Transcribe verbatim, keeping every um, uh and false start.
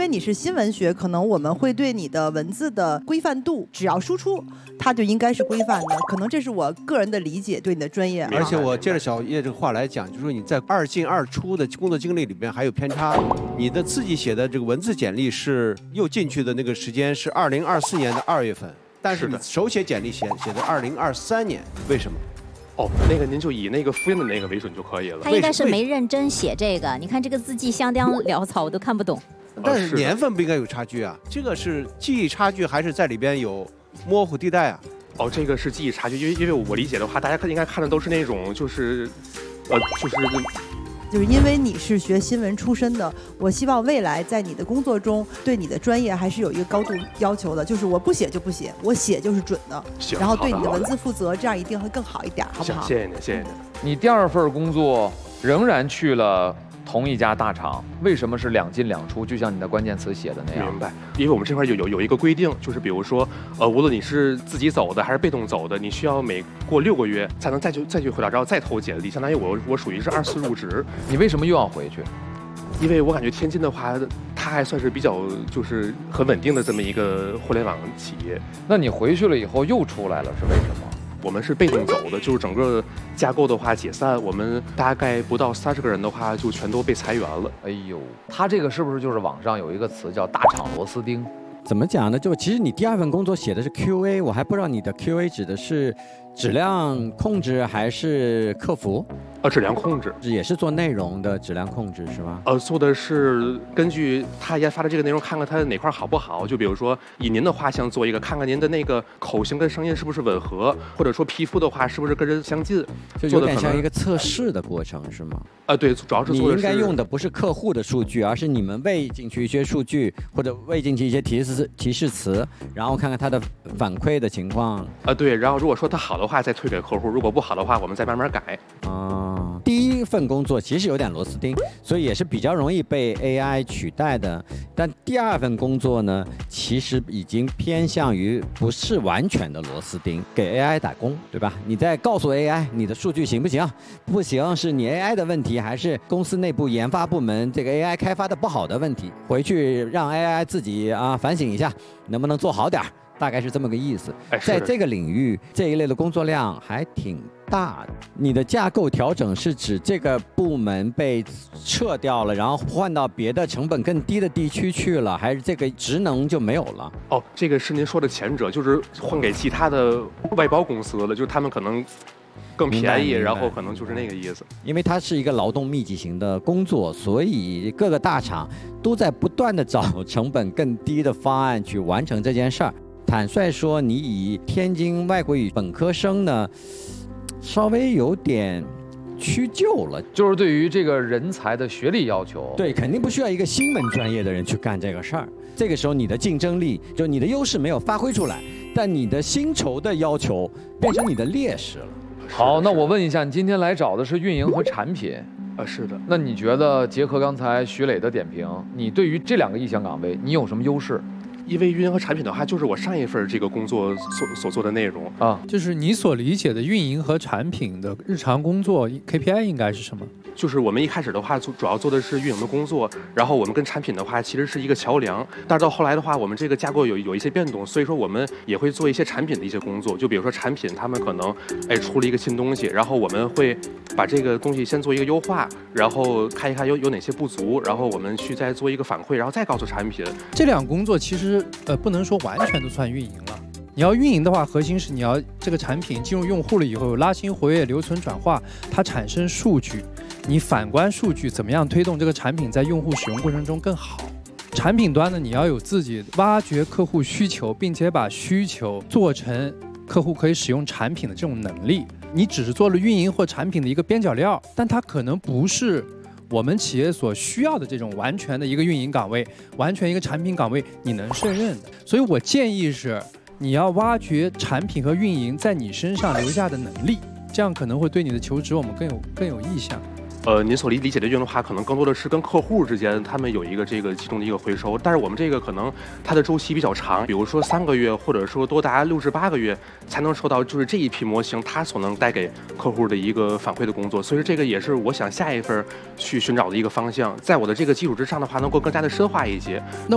为你是新闻学，可能我们会对你的文字的规范度，只要输出，它就应该是规范的。可能这是我个人的理解对你的专业。 而且我接着小叶这个话来讲，就是说你在二进二出的工作经历里边还有偏差。你的自己写的这个文字简历是又进去的那个时间是二零二四年的二月份，但是你手写简历写写的二零二三年，为什么？ 哦，那个您就以那个复印的那个为准就可以了。 他应该是没认真写这个，你看这个字迹相当潦草，我都看不懂。 但是年份不应该有差距啊，这个是记忆差距还是在里边有模糊地带啊？ 哦，这个是记忆差距，因为因为我理解的话，大家看应该看的都是那种就是，呃，就是。 就是因为你是学新闻出身的，我希望未来在你的工作中对你的专业还是有一个高度要求的，就是我不写就不写，我写就是准的，然后对你的文字负责，这样一定会更好一点，好不好？ 谢谢您，谢谢您。 你第二份工作仍然去了同一家大厂，为什么是两进两出？就像你的关键词写的那样。 明白，因为我们这块有有有一个规定，就是比如说，呃，无论你是自己走的还是被动走的，你需要每过六个月才能再去再去回答，然后再投简历，相当于我我属于是二次入职。 你为什么又要回去？ 因为我感觉天津的话，它还算是比较就是很稳定的这么一个互联网企业。 那你回去了以后又出来了，是为什么？ 我们是被动走的，就是整个架构的话解散，我们大概不到三十个人的话就全都被裁员了。 哎呦，他这个是不是就是网上有一个词叫大厂螺丝钉？ 怎么讲呢？就其实你第二份工作写的是 Q A， 我还不知道你的 Q A 指的是质量控制还是客服？ 呃，质量控制也是做内容的质量控制是吗？ 呃，做的是根据他研发的这个内容，看看他哪块好不好。就比如说以您的画像做一个，看看您的那个口型跟声音是不是吻合，或者说皮肤的话是不是跟人相近， 就有点像一个测试的过程是吗？ 啊、呃，对，主要是做的是你应该用的不是客户的数据，而是你们喂进去一些数据，或者喂进去一些提示提示词，然后看看它的反馈的情况。 啊、呃，对，然后如果说它好的话再推给客户，如果不好的话我们再慢慢改。 啊，第一份工作其实有点螺丝钉，所以也是比较容易被 A I 取代的。但第二份工作呢，其实已经偏向于不是完全的螺丝钉，给 A I 打工，对吧？你再告诉 A I 你的数据行不行？不行，是你 A I 的问题，还是公司内部研发部门这个 A I 开发的不好的问题？回去让 A I 自己啊反省一下，能不能做好点儿。大概是这么个意思，在这个领域这一类的工作量还挺大的。你的架构调整是指这个部门被撤掉了，然后换到别的成本更低的地区去了，还是这个职能就没有了？ 哦，这个是您说的前者，就是换给其他的外包公司了，就是他们可能更便宜，然后可能就是那个意思。 因为它是一个劳动密集型的工作，所以各个大厂都在不断的找成本更低的方案去完成这件事儿。坦率说，你以天津外国语本科生呢，稍微有点屈就了。 就是对于这个人才的学历要求， 对，肯定不需要一个新闻专业的人去干这个事儿。这个时候，你的竞争力，就你的优势没有发挥出来，但你的薪酬的要求变成你的劣势了。 好，那我问一下，你今天来找的是运营和产品？ 啊，是的。 那你觉得结合刚才徐磊的点评，你对于这两个意向岗位，你有什么优势？ 因为运营和产品的话，就是我上一份这个工作所所做的内容啊， 就是你所理解的运营和产品的日常工作 K P I 应该是什么？ 就是我们一开始的话，主要做的是运营的工作，然后我们跟产品的话其实是一个桥梁。但是到后来的话，我们这个架构有有一些变动，所以说我们也会做一些产品的一些工作。就比如说产品，他们可能哎出了一个新东西，然后我们会把这个东西先做一个优化，然后看一看有有哪些不足，然后我们去再做一个反馈，然后再告诉产品。 这两工作其实呃不能说完全都算运营了。你要运营的话，核心是你要这个产品进入用户了以后，拉新、活跃、留存、转化，它产生数据。你反观数据，怎么样推动这个产品在用户使用过程中更好？产品端呢，你要有自己挖掘客户需求，并且把需求做成客户可以使用产品的这种能力。你只是做了运营或产品的一个边角料，但它可能不是我们企业所需要的这种完全的一个运营岗位，完全一个产品岗位你能胜任的。所以我建议是，你要挖掘产品和运营在你身上留下的能力，这样可能会对你的求职我们更有更有意向。 呃，您所理理解的运营的话，可能更多的是跟客户之间，他们有一个这个集中的一个回收。但是我们这个可能它的周期比较长，比如说三个月，或者说多达六至八个月，才能收到就是这一批模型它所能带给客户的一个反馈的工作。所以说这个也是我想下一份去寻找的一个方向，在我的这个基础之上的话，能够更加的深化一些。 那